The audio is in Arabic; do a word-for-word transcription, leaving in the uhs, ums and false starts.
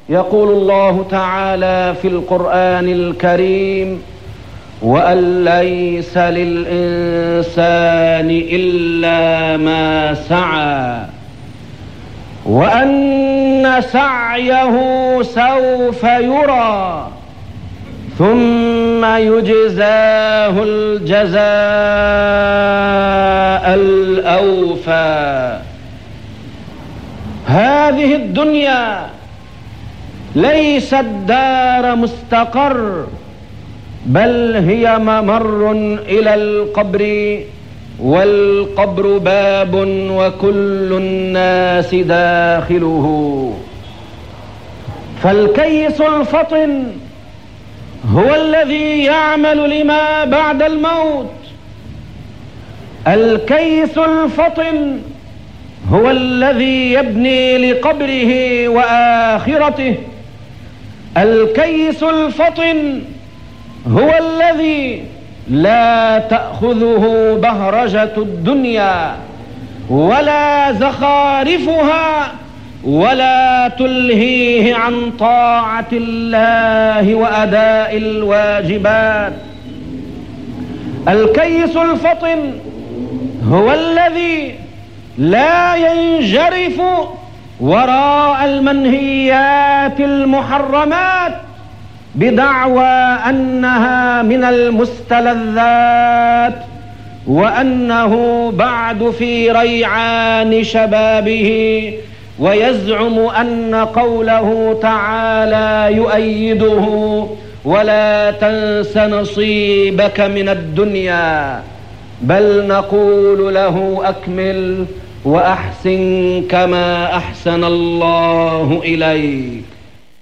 يقول الله تعالى في القرآن الكريم: وأن ليس للإنسان إلا ما سعى وأن سعيه سوف يرى ثم يجزاه الجزاء الأوفى. هذه الدنيا ليست دار مستقر، بل هي ممر إلى القبر، والقبر باب وكل الناس داخله. فالكيس الفطن هو الذي يعمل لما بعد الموت. الكيس الفطن هو الذي يبني لقبره وآخرته. الكيس الفطن هو الذي لا تأخذه بهرجة الدنيا ولا زخارفها ولا تلهيه عن طاعة الله وأداء الواجبات. الكيس الفطن هو الذي لا ينجرف وراء المنهيات المحرمات بدعوى أنها من المستلذات، وأنه بعد في ريعان شبابه، ويزعم أن قوله تعالى يؤيده: ولا تنس نصيبك من الدنيا. بل نقول له: أكمل وأحسن كما أحسن الله إليك.